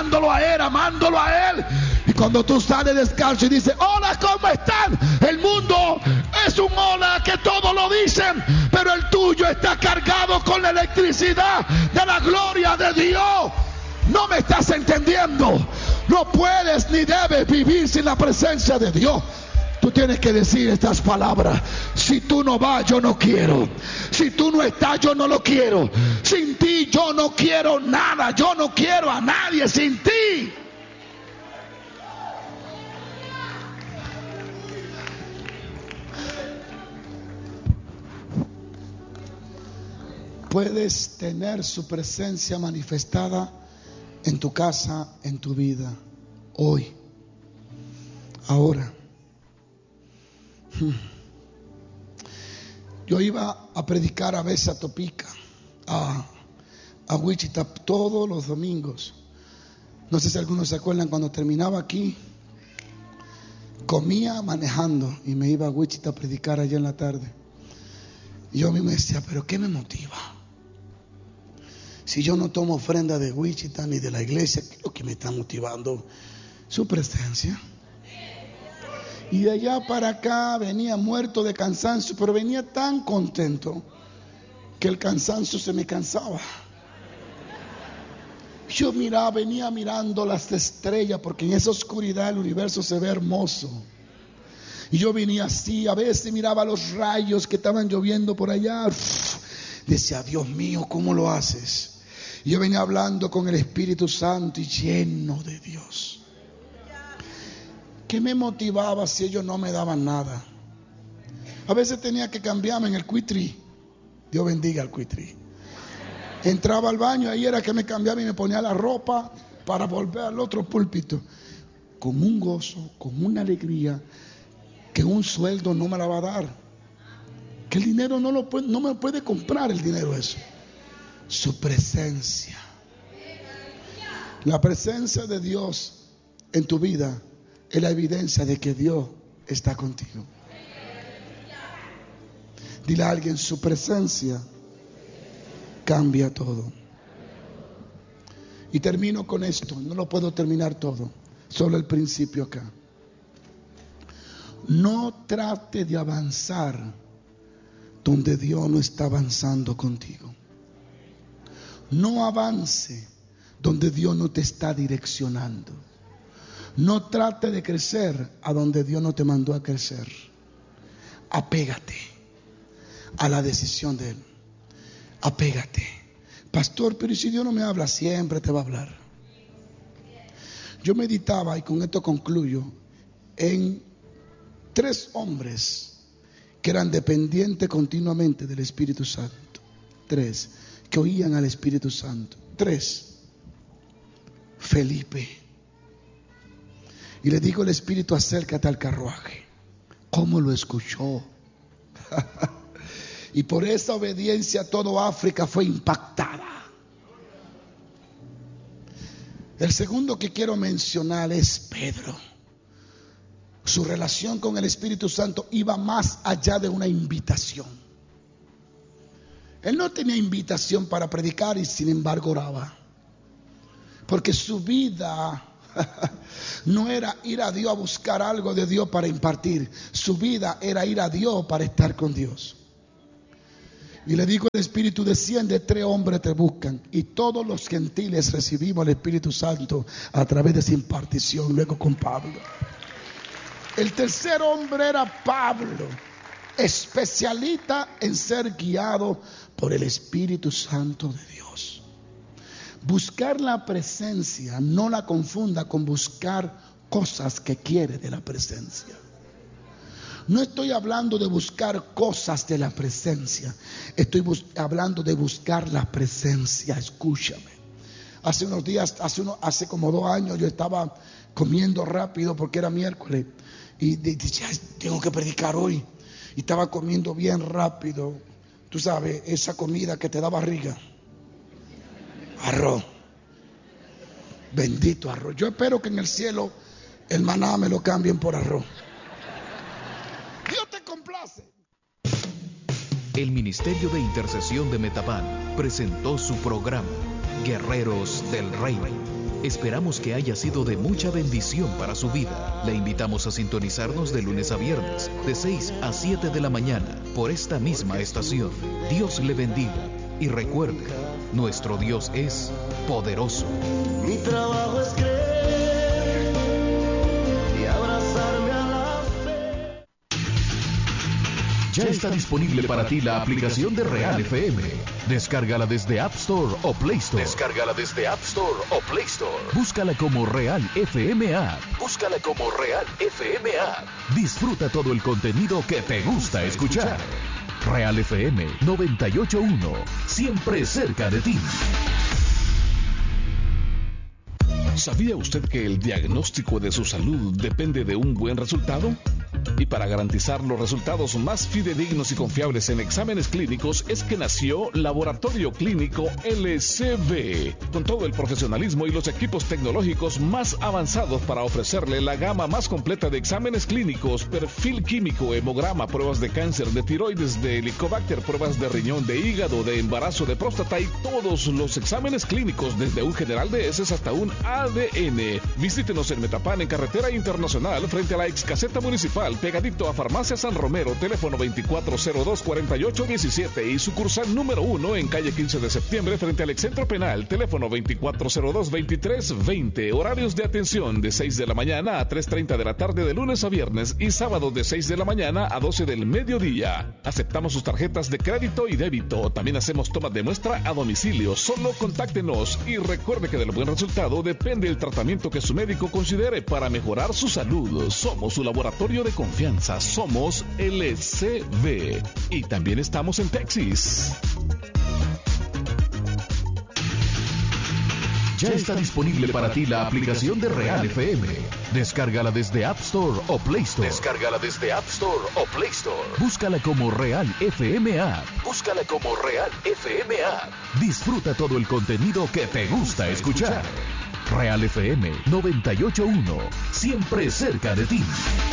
adorándolo a Él, amándolo a Él. Y cuando tú sales descalzo y dices, hola, ¿cómo están? El mundo es un hola que todos lo dicen, pero el tuyo está cargado con la electricidad de la gloria de Dios. No me estás entendiendo. No puedes ni debes vivir sin la presencia de Dios. Tú tienes que decir estas palabras: si tú no vas, yo no quiero. Si tú no estás, yo no lo quiero. Sin ti yo no quiero nada. Yo no quiero a nadie sin ti. Puedes tener su presencia manifestada en tu casa, en tu vida, hoy, ahora. Yo iba a predicar a veces a Topica, a Wichita, todos los domingos. No sé si algunos se acuerdan, cuando terminaba aquí, comía manejando y me iba a Wichita a predicar allá en la tarde. Y yo a mí me decía, ¿pero qué me motiva? Si yo no tomo ofrenda de Wichita ni de la iglesia, ¿qué es lo que me está motivando? Su presencia. Y de allá para acá venía muerto de cansancio, pero venía tan contento que el cansancio se me cansaba. Yo venía mirando las estrellas, porque en esa oscuridad el universo se ve hermoso. Y yo venía así, a veces miraba los rayos que estaban lloviendo por allá. Decía, Dios mío, ¿cómo lo haces? Y yo venía hablando con el Espíritu Santo y lleno de Dios. ¿Qué me motivaba si ellos no me daban nada? A veces tenía que cambiarme en el Quitri. Dios bendiga al Quitri. Entraba al baño, ahí era que me cambiaba y me ponía la ropa para volver al otro púlpito. Con un gozo, con una alegría, que un sueldo no me la va a dar. Que el dinero no me puede comprar el dinero eso. Su presencia. La presencia de Dios en tu vida es la evidencia de que Dios está contigo. Dile a alguien, su presencia cambia todo. Y termino con esto, no lo puedo terminar todo, solo el principio acá. No trate de avanzar donde Dios no está avanzando contigo. No avance donde Dios no te está direccionando. No trate de crecer a donde Dios no te mandó a crecer. Apégate a la decisión de Él. Apégate. Pastor, pero si Dios no me habla, siempre te va a hablar. Yo meditaba, y con esto concluyo, en 3 hombres que eran dependientes continuamente del Espíritu Santo. 3 que oían al Espíritu Santo. 3. Felipe. Y le dijo el Espíritu, acércate al carruaje. ¿Cómo lo escuchó? Y por esa obediencia toda África fue impactada. El segundo que quiero mencionar es Pedro. Su relación con el Espíritu Santo iba más allá de una invitación. Él no tenía invitación para predicar y sin embargo oraba. Porque su vida no era ir a Dios a buscar algo de Dios para impartir. Su vida era ir a Dios para estar con Dios. Y le dijo el Espíritu, desciende, 3 hombres te buscan. Y todos los gentiles recibimos el Espíritu Santo a través de esa impartición, luego con Pablo. El tercer hombre era Pablo, especialista en ser guiado por el Espíritu Santo de Dios. Buscar la presencia, no la confunda con buscar cosas que quiere de la presencia. No estoy hablando de buscar cosas de la presencia. Estoy hablando de buscar la presencia. Escúchame. Hace unos días, hace como 2 años, yo estaba comiendo rápido porque era miércoles. Y decía, tengo que predicar hoy. Y estaba comiendo bien rápido. Tú sabes, esa comida que te da barriga. Arroz. Bendito arroz. Yo espero que en el cielo el maná me lo cambien por arroz. Dios te complace. El Ministerio de Intercesión de Metapan presentó su programa Guerreros del Reino. Esperamos que haya sido de mucha bendición para su vida. Le invitamos a sintonizarnos de lunes a viernes, de 6 a 7 de la mañana, por esta misma estación. Dios le bendiga. Y recuerde, nuestro Dios es poderoso. Mi trabajo es creer y abrazarme a la fe. Ya está disponible para ti la aplicación de Real FM. Descárgala desde App Store o Play Store. Búscala como Real FM App. Disfruta todo el contenido que te gusta escuchar. Real FM 98.1, siempre cerca de ti. ¿Sabía usted que el diagnóstico de su salud depende de un buen resultado? Y para garantizar los resultados más fidedignos y confiables en exámenes clínicos es que nació Laboratorio Clínico LCB, con todo el profesionalismo y los equipos tecnológicos más avanzados para ofrecerle la gama más completa de exámenes clínicos, perfil químico, hemograma, pruebas de cáncer, de tiroides, de helicobacter, pruebas de riñón, de hígado, de embarazo, de próstata y todos los exámenes clínicos, desde un general de heces hasta un ADN. Visítenos en Metapán, en Carretera Internacional, frente a la ex caseta municipal, pegadito a Farmacia San Romero, teléfono 2402-4817 y sucursal número 1 en calle 15 de septiembre, frente al Excentro Penal, teléfono 2402-2320. Horarios de atención de 6 de la mañana a 3:30 de la tarde de lunes a viernes y sábado de 6 de la mañana a 12 del mediodía. Aceptamos sus tarjetas de crédito y débito. También hacemos tomas de muestra a domicilio. Solo contáctenos y recuerde que del buen resultado depende el tratamiento que su médico considere para mejorar su salud. Somos su laboratorio de confianza. Somos LCB. Y también estamos en Texas. Ya está disponible para ti la aplicación de Real FM. Descárgala desde App Store o Play Store. Búscala como Real FM App. Disfruta todo el contenido que te gusta escuchar. Real FM 98.1, siempre cerca de ti.